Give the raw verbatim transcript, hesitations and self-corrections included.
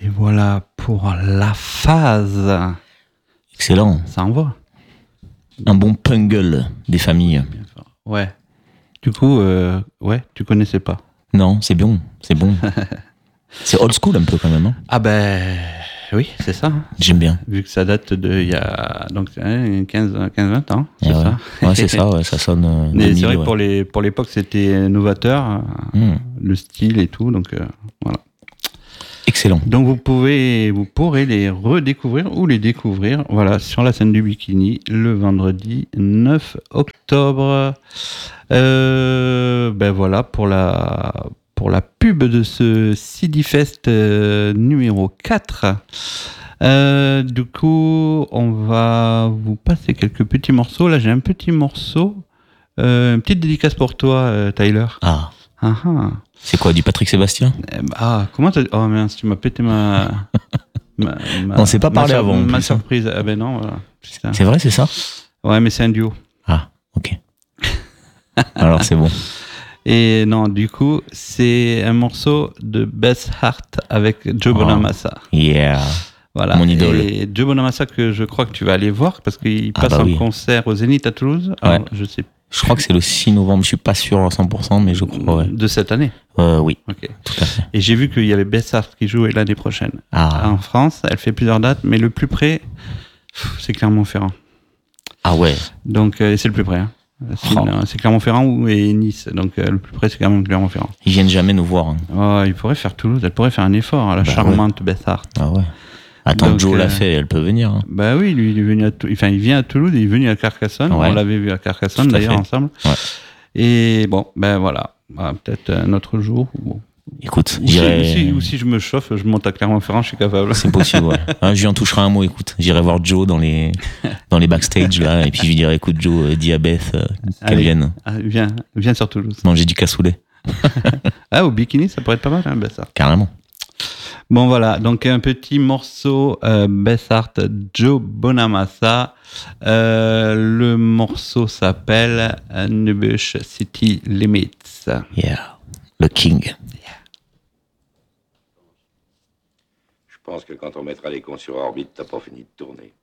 voilà pour la phase. Excellent. Ça envoie. Un bon pungle des familles. Ouais. Du coup, euh, ouais, tu connaissais pas. Non, c'est bon, c'est bon. C'est old school un peu quand même. Hein. Ah ben oui, c'est ça. Hein. J'aime bien. Vu que ça date de il y a donc hein, quinze vingt ans, c'est ouais. ça. Ouais, c'est ça, ouais, ça sonne. Euh, Mais deux mille, c'est vrai que ouais. pour les pour l'époque c'était novateur, mmh. le style et tout, donc euh, voilà. Excellent. Donc vous pouvez, vous pourrez les redécouvrir ou les découvrir, voilà, sur la scène du Bikini le vendredi neuf octobre. Euh, ben voilà pour la pour la pub de ce C D Fest euh, numéro quatre. Euh, du coup, on va vous passer quelques petits morceaux. Là, j'ai un petit morceau, euh, une petite dédicace pour toi, euh, Tyler. Ah. Ah ah. C'est quoi, du Patrick Sébastien? Ah, comment t'as... Oh mince, tu m'as pété ma... ma, ma on s'est pas parlé ma, avant. Ma plus, surprise. Hein. Ah ben non, voilà. Putain. C'est vrai, c'est ça? Ouais, mais c'est un duo. Ah, ok. Alors c'est bon. Et non, du coup, c'est un morceau de Beth Hart avec Joe oh. Bonamassa. Yeah. Voilà. Mon idole. Et Joe Bonamassa que je crois que tu vas aller voir parce qu'il ah passe bah en oui. concert au Zénith à Toulouse. Alors, ouais. Je sais. Je crois que c'est le six novembre, je suis pas sûr à cent pour cent, mais je crois, ouais. De cette année. Euh, oui. Ok. Tout à fait. Et j'ai vu qu'il y avait Beth Hart qui jouait l'année prochaine. Ah. En France, elle fait plusieurs dates, mais le plus près, c'est Clermont-Ferrand. Ah ouais. Donc euh, c'est le plus près. Hein. C'est, oh. c'est Clermont-Ferrand ou et Nice. Donc euh, le plus près c'est quand même Clermont-Ferrand. Ils viennent jamais nous voir. Hein. Oh, il pourrait faire Toulouse. Elle pourrait faire un effort. La bah charmante ouais. Beth Hart. Ah ouais. Attends, Donc, Joe euh, l'a fait. Elle peut venir. Hein. Bah oui, lui il est venu à Tou- enfin il vient à Toulouse. Il est venu à Carcassonne. Ouais. On l'avait vu à Carcassonne Tout d'ailleurs fait. ensemble. Ouais. Et bon ben voilà. Bah, peut-être un autre jour. Bon. Écoute, ou j'irai... si, ou, si, ou si je me chauffe, je monte à Clermont-Ferrand, je suis capable. C'est possible, ouais. Hein, je lui en toucherai un mot, écoute. J'irai voir Joe dans les, dans les backstage, là, et puis je lui dirai, écoute, Joe, euh, dis à Beth euh, qu'elle Allez. vienne. Ah, viens, viens sur Toulouse. Manger du cassoulet. Ah, au Bikini, ça pourrait être pas mal, hein, Beth Hart. Carrément. Bon, voilà. Donc, un petit morceau, euh, Beth Hart, Joe Bonamassa. Euh, le morceau s'appelle Nubush City Limits. Yeah. Le King. Je pense que quand on mettra les cons sur orbite, t'as pas fini de tourner.